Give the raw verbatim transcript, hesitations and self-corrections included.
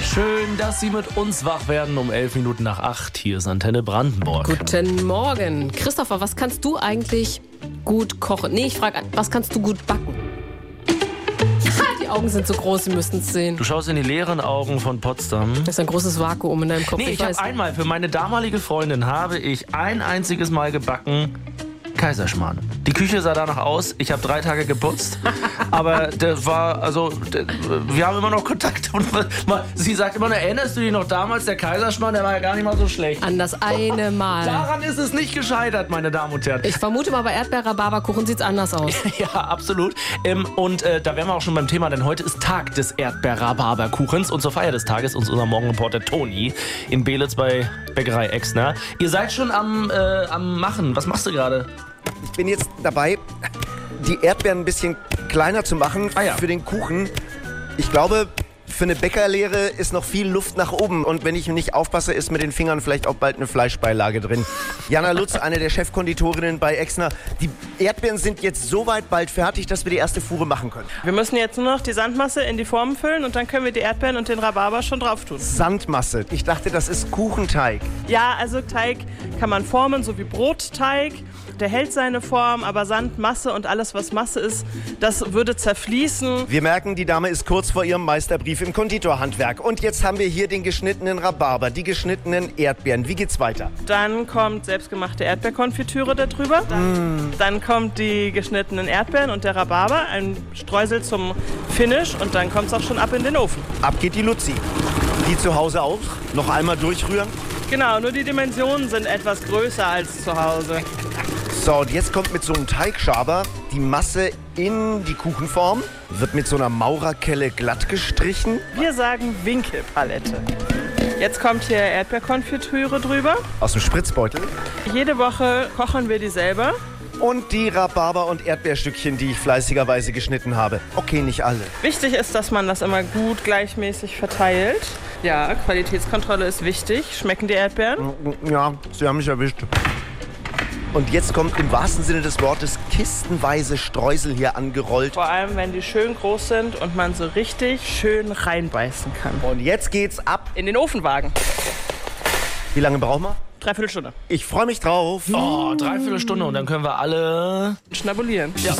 Schön, dass Sie mit uns wach werden um elf Minuten nach acht. Hier ist Antenne Brandenburg. Guten Morgen. Christopher, was kannst du eigentlich gut kochen? Nee, ich frage, was kannst du gut backen? Die Augen sind so groß, Sie müssten es sehen. Du schaust in die leeren Augen von Potsdam. Das ist ein großes Vakuum in deinem Kopf. Nee, ich, ich habe einmal, für meine damalige Freundin habe ich ein einziges Mal gebacken Kaiserschmarrn. Die Küche sah danach aus, ich habe drei Tage geputzt, aber das war, also, das, wir haben immer noch Kontakt. Und sie sagt immer, erinnerst du dich noch damals, der Kaiserschmarrn, der war ja gar nicht mal so schlecht. An das eine Mal. Daran ist es nicht gescheitert, meine Damen und Herren. Ich vermute mal, bei Erdbeer-Rhabarberkuchen sieht es anders aus. Ja, absolut. Ähm, und äh, da wären wir auch schon beim Thema, denn heute ist Tag des Erdbeer-Rhabarberkuchens und zur Feier des Tages uns unser Morgenreporter Toni in Beelitz bei Bäckerei Exner. Ihr seid schon am, äh, am Machen. Was machst du gerade? Ich bin jetzt dabei, die Erdbeeren ein bisschen kleiner zu machen Ah ja. für den Kuchen. Ich glaube, für eine Bäckerlehre ist noch viel Luft nach oben. Und wenn ich nicht aufpasse, ist mit den Fingern vielleicht auch bald eine Fleischbeilage drin. Jana Lutz, eine der Chefkonditorinnen bei Exner. Die Erdbeeren sind jetzt so weit bald fertig, dass wir die erste Fuhre machen können. Wir müssen jetzt nur noch die Sandmasse in die Formen füllen und dann können wir die Erdbeeren und den Rhabarber schon drauf tun. Sandmasse. Ich dachte, das ist Kuchenteig. Ja, also Teig kann man formen, so wie Brotteig. Der hält seine Form, aber Sand, Masse und alles, was Masse ist, das würde zerfließen. Wir merken, die Dame ist kurz vor ihrem Meisterbrief im Konditorhandwerk. Und jetzt haben wir hier den geschnittenen Rhabarber, die geschnittenen Erdbeeren. Wie geht's weiter? Dann kommt selbstgemachte Erdbeerkonfitüre darüber. Dann, dann kommt die geschnittenen Erdbeeren und der Rhabarber, ein Streusel zum Finish und dann kommt es auch schon ab in den Ofen. Ab geht die Luzi. Die zu Hause auch. Noch einmal durchrühren. Genau, nur die Dimensionen sind etwas größer als zu Hause. So, und jetzt kommt mit so einem Teigschaber die Masse in die Kuchenform, wird mit so einer Maurerkelle glatt gestrichen. Wir sagen Winkelpalette. Jetzt kommt hier Erdbeerkonfitüre drüber. Aus dem Spritzbeutel. Jede Woche kochen wir die selber. Und die Rhabarber- und Erdbeerstückchen, die ich fleißigerweise geschnitten habe. Okay, nicht alle. Wichtig ist, dass man das immer gut gleichmäßig verteilt. Ja, Qualitätskontrolle ist wichtig. Schmecken die Erdbeeren? Ja, Sie haben mich erwischt. Und jetzt kommt im wahrsten Sinne des Wortes kistenweise Streusel hier angerollt. Vor allem, wenn die schön groß sind und man so richtig schön reinbeißen kann. Und jetzt geht's ab. In den Ofenwagen. Wie lange brauchen wir? Dreiviertel Stunde. Ich freue mich drauf. Oh, dreiviertel Stunde und dann können wir alle Schnabulieren. Ja.